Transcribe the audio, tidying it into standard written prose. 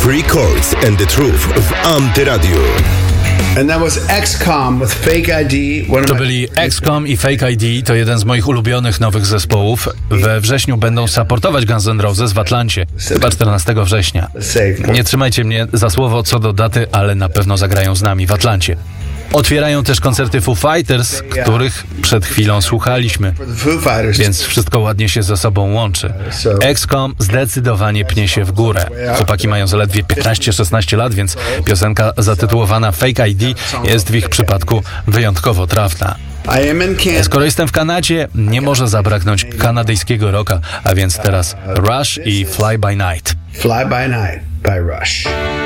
Three Chords and the Truth w Antyradiu. And that was XCOM with Fake ID. To byli XCOM i Fake ID, to jeden z moich ulubionych nowych zespołów. We wrześniu będą supportować Guns N' Roses w Atlancie, chyba 14 września. Nie trzymajcie mnie za słowo co do daty, ale na pewno zagrają z nami w Atlancie. Otwierają też koncerty Foo Fighters, których przed chwilą słuchaliśmy, więc wszystko ładnie się ze sobą łączy. XCOM zdecydowanie pnie się w górę. Chłopaki mają zaledwie 15-16 lat, więc piosenka zatytułowana Fake ID jest w ich przypadku wyjątkowo trafna. Skoro jestem w Kanadzie, nie może zabraknąć kanadyjskiego rocka, a więc teraz Rush i Fly By Night. Fly By Night by Rush.